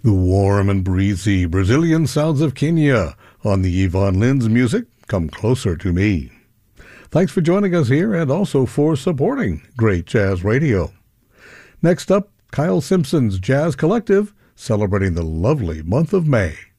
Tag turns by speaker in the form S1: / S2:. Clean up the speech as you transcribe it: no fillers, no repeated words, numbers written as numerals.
S1: The warm and breezy Brazilian sounds of Kenya on the Yvonne Lynn's music, Come Closer to Me. Thanks for joining us here and also for supporting Great Jazz Radio. Next up, Kyle Simpson's Jazz Collective, celebrating the lovely month of May.